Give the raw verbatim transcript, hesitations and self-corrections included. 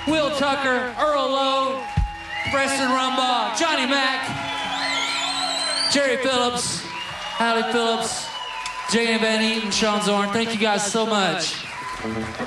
Will Tucker, Earl Lowe, Preston Rumbaugh, Johnny Mack, Jerry Phillips, Hallie Phillips, Jane Van Eaton, Sean Zorn. Thank you guys so much.